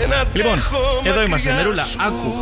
Λοιπόν, εδώ είμαστε, Μερούλα, άκου.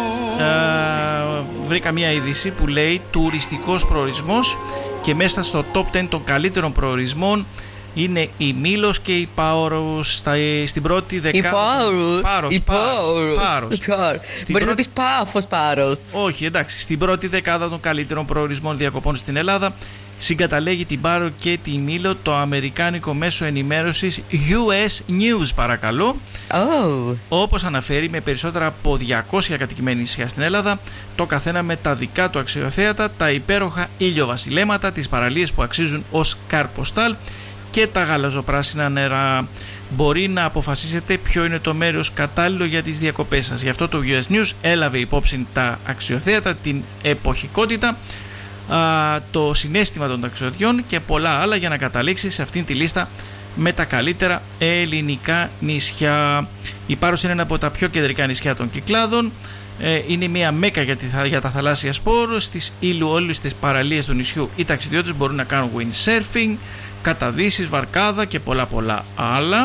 Βρήκα μια είδηση που λέει τουριστικός προορισμός και μέσα στο top 10 των καλύτερων προορισμών είναι η Μήλος και η Πάωρος στην πρώτη δεκάδα. Η Πάωρος. Μπορείς να πεις Πάφος Πάρος. Όχι, εντάξει. Στην πρώτη δεκάδα των καλύτερων προορισμών διακοπών στην Ελλάδα συγκαταλέγει την Πάρο και τη Μήλο το αμερικάνικο μέσο ενημέρωσης US News, παρακαλώ. Όπως αναφέρει, με περισσότερα από 200 κατοικημένοι νησιά στην Ελλάδα, το καθένα με τα δικά του αξιοθέατα, τα υπέροχα ηλιοβασιλέματα, τις παραλίες που αξίζουν ως καρποστάλ και τα γαλαζοπράσινα νερά. Μπορεί να αποφασίσετε ποιο είναι το μέρος κατάλληλο για τις διακοπές σας. Γι' αυτό το US News έλαβε υπόψη τα αξιοθέατα, την εποχικότητα, το συναίσθημα των ταξιδιών και πολλά άλλα για να καταλήξει σε αυτήν τη λίστα με τα καλύτερα ελληνικά νησιά. Η Πάρος είναι ένα από τα πιο κεντρικά νησιά των Κυκλάδων. Είναι μια μέκα για τα θαλάσσια σπορ. Στις ηλιοόλουστες παραλίες του νησιού οι ταξιδιώτες μπορούν να κάνουν windsurfing, καταδύσεις, βαρκάδα και πολλά άλλα.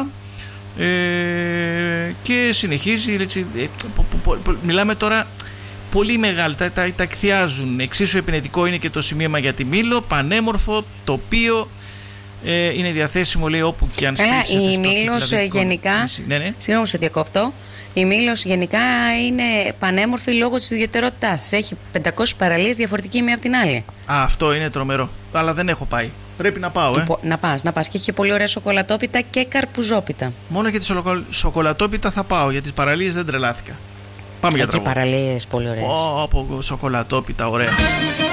Και συνεχίζει έτσι, μιλάμε τώρα πολύ μεγάλο, τα εκθιάζουν. Εξίσου επινετικό είναι και το σημείωμα για τη Μήλο, πανέμορφο τοπίο, είναι διαθέσιμο, λέει, όπου και αν στρίψετε. Η Μήλος γενικά, συγγνώμη σε διακόπτω, η Μήλος γενικά είναι πανέμορφη λόγω της ιδιαιτερότητάς. Έχει 500 παραλίες διαφορετική μία από την άλλη. Αυτό είναι τρομερό, αλλά δεν έχω πάει. Πρέπει να πάω, Να πας και έχει και πολύ ωραία σοκολατόπιτα και καρπουζόπιτα. Μόνο για τη σοκολατόπιτα θα πάω, για τις παραλίες δεν τρελάθηκα. Πάμε για τραγούδι. Και παραλίες πολύ ωραίες. Από σοκολατόπιτα, ωραία.